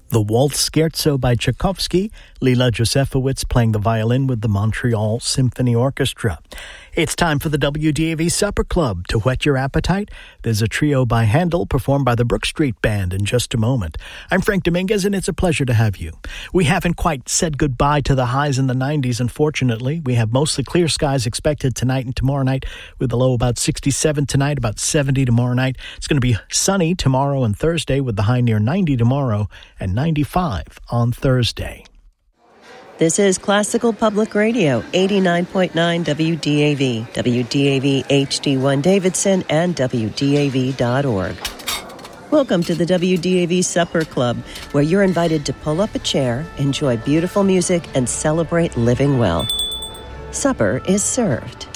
The Waltz Scherzo by Tchaikovsky, Lila Josefowitz playing the violin with the Montreal Symphony Orchestra. It's time for the WDAV Supper Club. To whet your appetite, there's a trio by Handel performed by the Brook Street Band in just a moment. I'm Frank Dominguez, and it's a pleasure to have you. We haven't quite said goodbye to the highs in the 90s, unfortunately. We have mostly clear skies expected tonight and tomorrow night, with a low about 67 tonight, about 70 tomorrow night. It's going to be sunny tomorrow and Thursday, with the high near 90 tomorrow and 95 on Thursday. This is Classical Public Radio, 89.9 WDAV, WDAV HD1 Davidson, and WDAV.org. Welcome to the WDAV Supper Club, where you're invited to pull up a chair, enjoy beautiful music, and celebrate living well. Supper is served.